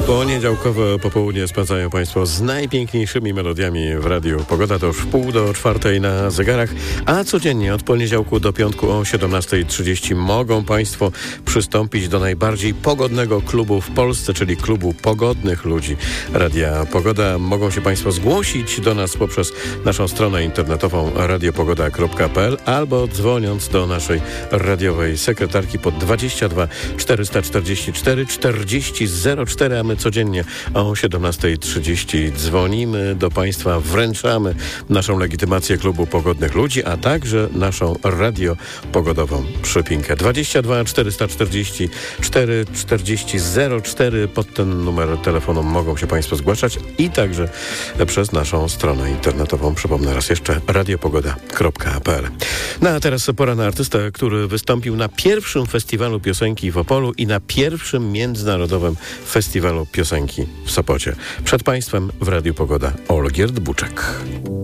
Poniedziałkowe popołudnie spędzają Państwo z najpiękniejszymi melodiami w Radiu Pogoda. To już 3:30 na zegarach, a codziennie od poniedziałku do piątku o 17:30 mogą Państwo przystąpić do najbardziej pogodnego klubu w Polsce, czyli klubu pogodnych ludzi Radia Pogoda. Mogą się Państwo zgłosić do nas poprzez naszą stronę internetową radiopogoda.pl albo dzwoniąc do naszej radiowej sekretarki pod 22 444 40 04, a my codziennie o 17:30 dzwonimy do Państwa, wręczamy naszą legitymację Klubu Pogodnych Ludzi, a także naszą radiopogodową przypinkę. 22 444 40 04, pod ten numer telefonu mogą się Państwo zgłaszać i także przez naszą stronę internetową. Przypomnę raz jeszcze, radiopogoda.pl. No a teraz pora na artystę, który wystąpił na pierwszym festiwalu piosenki w Opolu i na pierwszym międzynarodowym festiwalu piosenki w Sopocie. Przed Państwem w Radiu Pogoda Olgierd Buczek.